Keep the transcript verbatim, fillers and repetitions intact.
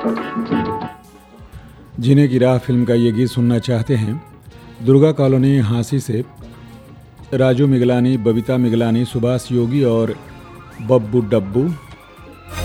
जीने की राह फिल्म का ये गीत सुनना चाहते हैं दुर्गा कॉलोनी हांसी से राजू मिगलानी, बबीता मिगलानी, सुभाष योगी और बब्बू डब्बू।